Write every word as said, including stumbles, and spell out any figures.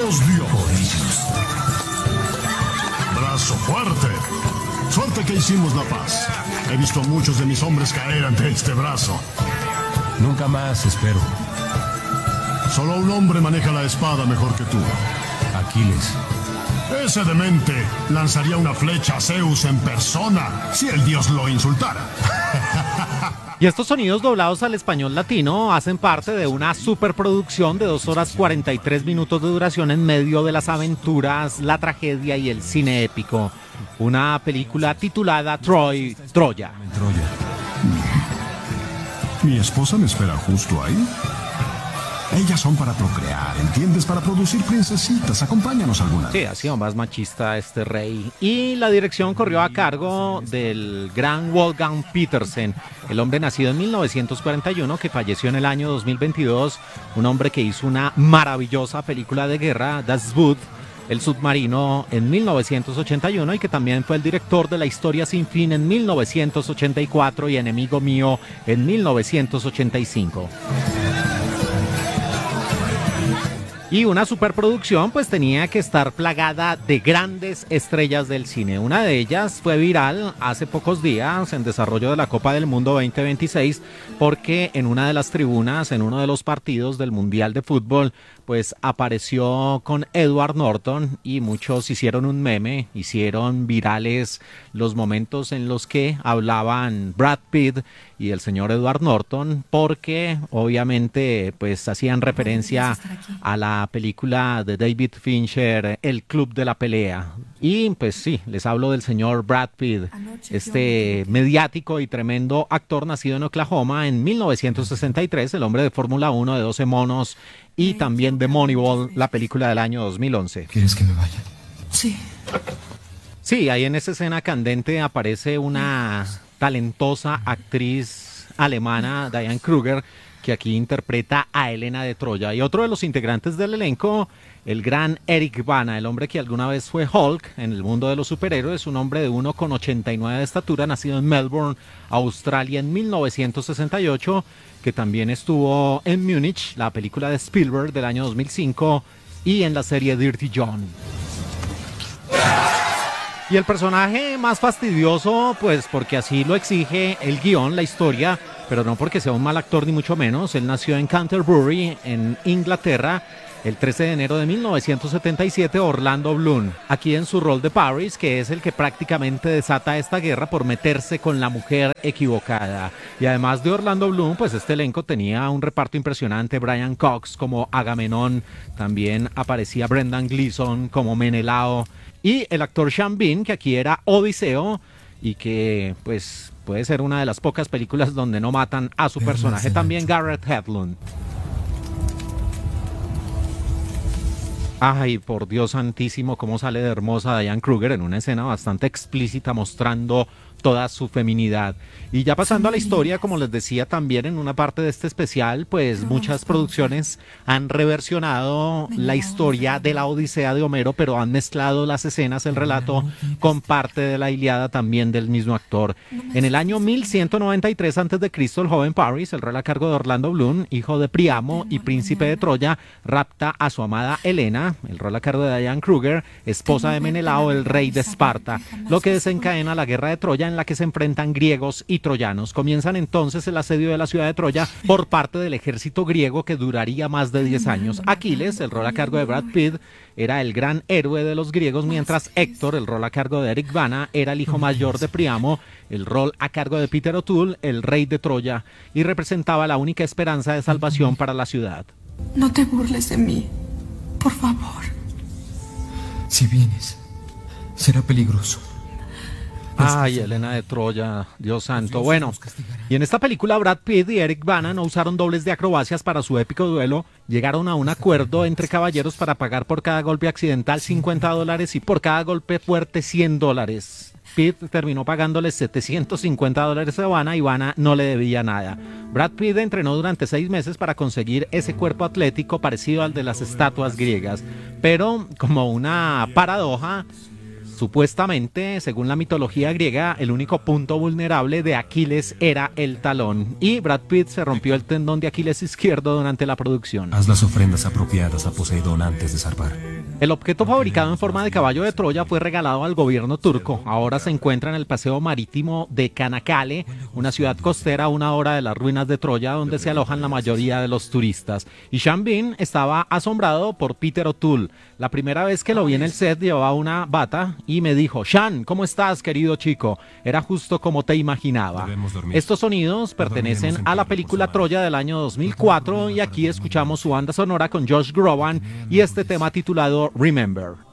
los dioses. Brazo fuerte. Suerte que hicimos la paz. He visto a muchos de mis hombres caer ante este brazo. Nunca más, espero. Solo un hombre maneja la espada mejor que tú. Aquiles. Ese demente lanzaría una flecha a Zeus en persona si el dios lo insultara. Y estos sonidos doblados al español latino hacen parte de una superproducción de dos horas cuarenta y tres minutos de duración en medio de las aventuras, la tragedia y el cine épico. Una película titulada Troy, Troya. Troya. Mi esposa me espera justo ahí. Ellas son para procrear, ¿entiendes? Para producir princesitas. Acompáñanos alguna Sí, vez. ha sido más machista este rey. Y la dirección corrió a cargo del gran Wolfgang Petersen, el hombre nacido en mil novecientos cuarenta y uno que falleció en el año dos mil veintidós. Un hombre que hizo una maravillosa película de guerra, Das Boot, el submarino, en mil novecientos ochenta y uno, y que también fue el director de La historia sin fin en mil novecientos ochenta y cuatro y Enemigo mío en mil novecientos ochenta y cinco. Y una superproducción pues tenía que estar plagada de grandes estrellas del cine. Una de ellas fue viral hace pocos días en desarrollo de la Copa del Mundo veinte veintiséis, porque en una de las tribunas, en uno de los partidos del Mundial de Fútbol, pues apareció con Edward Norton y muchos hicieron un meme, hicieron virales los momentos en los que hablaban Brad Pitt y el señor Edward Norton, porque obviamente pues hacían referencia a la película de David Fincher, El Club de la Pelea. Y pues sí, les hablo del señor Brad Pitt, este mediático y tremendo actor nacido en Oklahoma en mil novecientos sesenta y tres, el hombre de Fórmula uno, de doce monos, y también de Moneyball, la película del año dos mil once. ¿Quieres que me vaya? Sí. Sí, ahí en esa escena candente aparece una talentosa actriz alemana, Diane Kruger, que aquí interpreta a Helena de Troya. Y otro de los integrantes del elenco, el gran Eric Bana, el hombre que alguna vez fue Hulk en el mundo de los superhéroes, un hombre de uno coma ochenta y nueve de estatura, nacido en Melbourne, Australia, en mil novecientos sesenta y ocho, que también estuvo en Múnich, la película de Spielberg del año dos mil cinco, y en la serie Dirty John. Y el personaje más fastidioso, pues porque así lo exige el guión, la historia, pero no porque sea un mal actor ni mucho menos. Él nació en Canterbury, en Inglaterra, el trece de enero de mil novecientos setenta y siete, Orlando Bloom, aquí en su rol de Paris, que es el que prácticamente desata esta guerra por meterse con la mujer equivocada. Y además de Orlando Bloom, pues este elenco tenía un reparto impresionante: Brian Cox como Agamenón, también aparecía Brendan Gleeson como Menelao, y el actor Sean Bean, que aquí era Odiseo, y que pues puede ser una de las pocas películas donde no matan a su personaje. También Garrett Hedlund. Ay, por Dios santísimo, cómo sale de hermosa Diane Kruger en una escena bastante explícita mostrando toda su feminidad. Y ya pasando a la historia, como les decía también en una parte de este especial, pues muchas producciones han reversionado la historia de la Odisea de Homero, pero han mezclado las escenas, el relato, con parte de la Ilíada también del mismo actor. En el año mil ciento noventa y tres antes de Cristo, el joven Paris, el rol a cargo de Orlando Bloom, hijo de Priamo y príncipe de Troya, rapta a su amada Helena, el rol a cargo de Diane Kruger, esposa de Menelao, el rey de Esparta, lo que desencadena la guerra de Troya, en la que se enfrentan griegos y troyanos. Comienzan entonces el asedio de la ciudad de Troya por parte del ejército griego, que duraría más de diez años. Aquiles, el rol a cargo de Brad Pitt, era el gran héroe de los griegos, mientras Héctor, el rol a cargo de Eric Bana, era el hijo mayor de Priamo, el rol a cargo de Peter O'Toole, el rey de Troya, y representaba la única esperanza de salvación para la ciudad. No te burles de mí, por favor. Si vienes, será peligroso. Ay, Helena de Troya, Dios santo. Bueno, y en esta película Brad Pitt y Eric Bana no usaron dobles de acrobacias para su épico duelo. Llegaron a un acuerdo entre caballeros para pagar por cada golpe accidental cincuenta dólares y por cada golpe fuerte cien dólares. Pitt terminó pagándole setecientos cincuenta dólares a Bana y Bana no le debía nada. Brad Pitt entrenó durante seis meses para conseguir ese cuerpo atlético parecido al de las estatuas griegas, pero como una paradoja, Supuestamente, según la mitología griega, el único punto vulnerable de Aquiles era el talón, y Brad Pitt se rompió el tendón de Aquiles izquierdo durante la producción. Haz las ofrendas apropiadas a Poseidón antes de zarpar. El objeto fabricado en forma de caballo de Troya fue regalado al gobierno turco. Ahora se encuentra en el paseo marítimo de Çanakkale, una ciudad costera a una hora de las ruinas de Troya, donde se alojan la mayoría de los turistas. Y Sean Bean estaba asombrado por Peter O'Toole. La primera vez que lo vi en el set llevaba una bata y me dijo: Sean, ¿cómo estás, querido chico? Era justo como te imaginaba. Estos sonidos pertenecen a la película Troya del año dos mil cuatro y aquí escuchamos su banda sonora con Josh Groban y este tema titulado Remember.